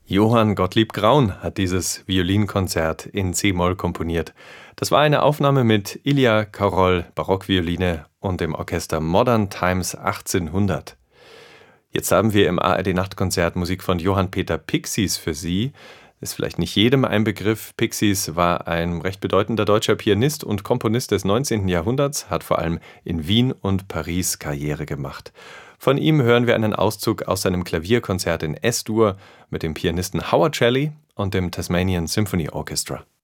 Johann Gottlieb Graun hat dieses Violinkonzert in c-Moll komponiert. Das war eine Aufnahme mit Ilja Karol Barockvioline und dem Orchester Modern Times 1800. Jetzt haben wir im ARD-Nachtkonzert Musik von Johann Peter Pixies für Sie. Ist vielleicht nicht jedem ein Begriff. Pixies war ein recht bedeutender deutscher Pianist und Komponist des 19. Jahrhunderts, hat vor allem in Wien und Paris Karriere gemacht. Von ihm hören wir einen Auszug aus seinem Klavierkonzert in S-Dur mit dem Pianisten Howard Shelley und dem Tasmanian Symphony Orchestra.